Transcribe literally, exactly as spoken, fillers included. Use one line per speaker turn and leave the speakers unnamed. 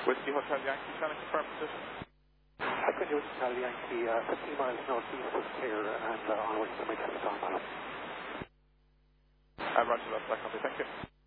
Whiskey Hotel Yankee, trying to confirm position.
I could do Hotel Yankee, uh, fifteen miles northeast of here and uh, onwards to make it on.
Uh, roger that, back on. Thank you.